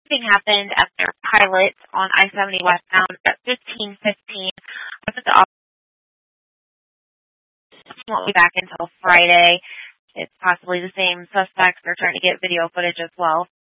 Something happened at their pilot on I-70 westbound at 15:15. I think the officer won't be back until Friday. It's possibly the same suspects. They're trying to get video footage as well.